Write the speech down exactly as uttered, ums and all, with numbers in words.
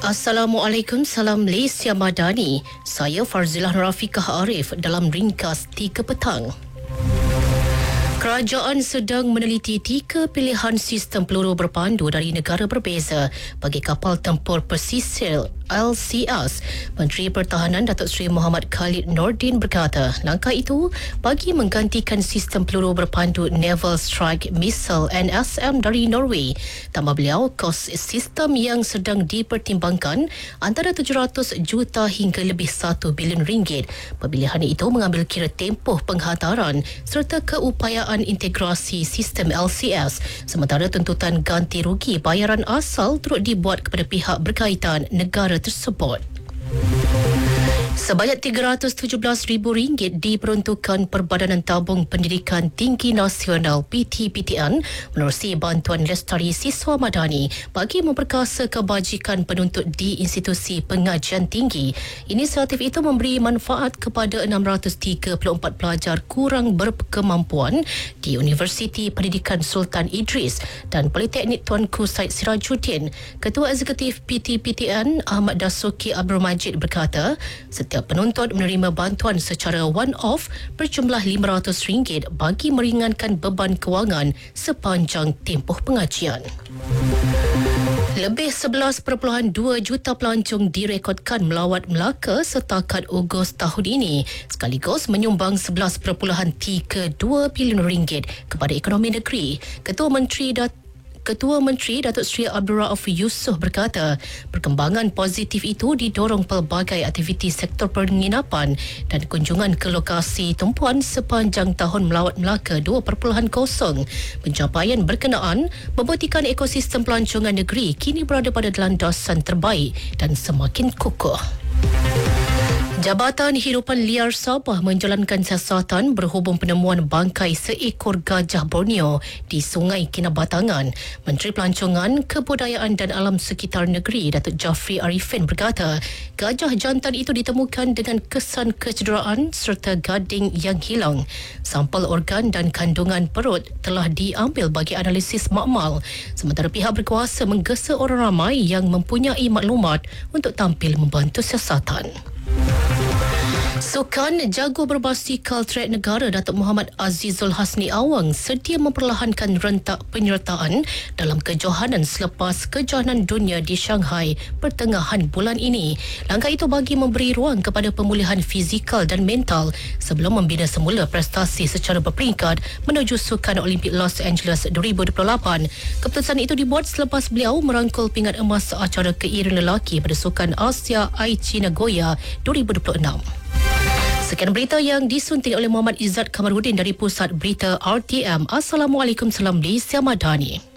Assalamualaikum, salam Malaysia Madani. Saya Farzilah Rafiqah Arif dalam ringkas tiga petang. Kerajaan sedang meneliti tiga pilihan sistem peluru berpandu dari negara berbeza bagi kapal tempur pesisir L C S. Menteri Pertahanan Datuk Seri Muhammad Khalid Nordin berkata, langkah itu bagi menggantikan sistem peluru berpandu Naval Strike Missile N S M dari Norway. Tambah beliau, kos sistem yang sedang dipertimbangkan antara tujuh ratus juta hingga lebih satu bilion ringgit. Pemilihan itu mengambil kira tempoh penghantaran serta keupayaan integrasi sistem L C S, sementara tuntutan ganti rugi bayaran asal turut dibuat kepada pihak berkaitan negara tersebut. Sebanyak tiga ratus tujuh belas ribu ringgit diperuntukkan Perbadanan Tabung Pendidikan Tinggi Nasional P T P T N menerusi bantuan lestari siswa madani bagi memperkasa kebajikan penuntut di institusi pengajian tinggi. Inisiatif itu memberi manfaat kepada enam ratus tiga puluh empat pelajar kurang berkemampuan di Universiti Pendidikan Sultan Idris dan Politeknik Tuanku Said Sirajuddin. Ketua Eksekutif P T P T N Ahmad Dasuki Abdul Majid berkata, setiap penuntut menerima bantuan secara one-off berjumlah lima ratus ringgit bagi meringankan beban kewangan sepanjang tempoh pengajian. Lebih sebelas perpuluhan dua juta pelancong direkodkan melawat Melaka setakat Ogos tahun ini, sekaligus menyumbang sebelas perpuluhan tiga dua bilion ringgit kepada ekonomi negeri. Ketua Menteri Dat Ketua Menteri Datuk Seri Abdul Rauf Yusof berkata, perkembangan positif itu didorong pelbagai aktiviti sektor penginapan dan kunjungan ke lokasi tumpuan sepanjang tahun melawat Melaka dua titik kosong. Pencapaian berkenaan membuktikan ekosistem pelancongan negeri kini berada pada landasan terbaik dan semakin kukuh. Jabatan Hidupan Liar Sabah menjalankan siasatan berhubung penemuan bangkai seekor gajah Borneo di Sungai Kinabatangan. Menteri Pelancongan, Kebudayaan dan Alam Sekitar Negeri Datuk Jafri Arifin berkata, gajah jantan itu ditemukan dengan kesan kecederaan serta gading yang hilang. Sampel organ dan kandungan perut telah diambil bagi analisis makmal, sementara pihak berkuasa menggesa orang ramai yang mempunyai maklumat untuk tampil membantu siasatan. Sukan jago berbasikal trek negara Datuk Muhammad Azizul Hasni Awang sedia memperlahankan rentak penyertaan dalam kejohanan selepas kejohanan dunia di Shanghai pertengahan bulan ini. Langkah itu bagi memberi ruang kepada pemulihan fizikal dan mental sebelum membina semula prestasi secara berperingkat menuju Sukan Olimpik Los Angeles dua ribu dua puluh lapan. Keputusan itu dibuat selepas beliau merangkul pingat emas acara keiran lelaki pada Sukan Asia Aichi Nagoya dua ribu dua puluh enam. Sekian berita yang disunting oleh Muhammad Izzat Kamarudin dari Pusat Berita R T M. Assalamualaikum, salam Malaysia Madani.